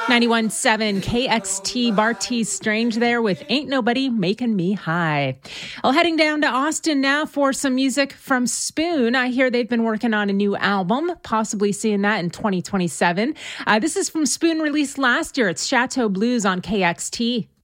91.7 KXT, Barty Strange there with Ain't Nobody Making Me High. Well, heading down to Austin now for some music from Spoon. I hear they've been working on a new album, possibly seeing that in 2027. This is from Spoon, released last year. It's Chateau Blues on KXT.